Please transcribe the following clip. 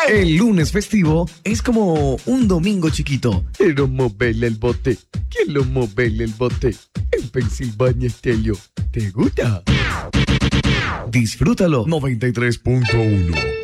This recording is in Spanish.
El lunes festivo es como un domingo chiquito. Quiero moverle el bote. Quiero moverle el bote. En Pensilvania Estéreo. ¿Te gusta? Disfrútalo. 93.1